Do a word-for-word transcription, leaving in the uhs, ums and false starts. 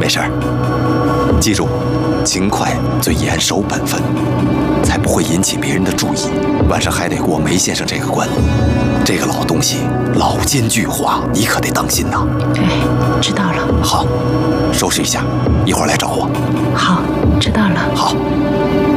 事儿，记住，勤快、最严、守本分，才不会引起别人的注意。晚上还得过梅先生这个关，这个老东西老奸巨猾，你可得当心呐。 哎，知道了。 好，收拾一下，一会儿来找我。 好，知道了。 好。